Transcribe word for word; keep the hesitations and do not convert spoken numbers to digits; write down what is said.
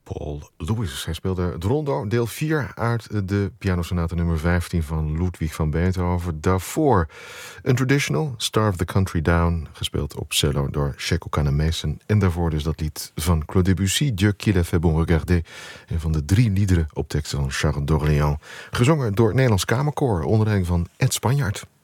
Paul Lewis. Hij speelde het rondo, deel vier uit de pianosonate nummer vijftien van Ludwig van Beethoven. Daarvoor een traditional, Starve the Country Down, gespeeld op cello door Shekou Kanneh-Mason. En daarvoor dus dat lied van Claude Debussy, Dieu qui l'a fait bon regarder. Een van de drie liederen op teksten van Charles d'Orléans. Gezongen door het Nederlands Kamerkoor, onder leiding van Ed Spanjaard.